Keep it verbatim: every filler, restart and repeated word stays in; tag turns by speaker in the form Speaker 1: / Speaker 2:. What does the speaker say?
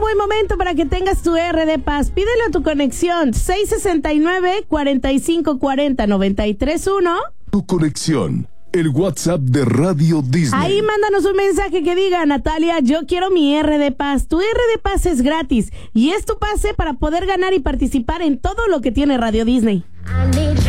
Speaker 1: buen momento para que tengas tu R de Paz. Pídelo a tu conexión seis sesenta y nueve, cuarenta y cinco cuarenta, noventa y tres uno.
Speaker 2: Tu conexión, el WhatsApp de Radio Disney.
Speaker 1: Ahí mándanos un mensaje que diga: Natalia, yo quiero mi R de Paz. Tu R de Paz es gratis y es tu pase para poder ganar y participar en todo lo que tiene Radio Disney.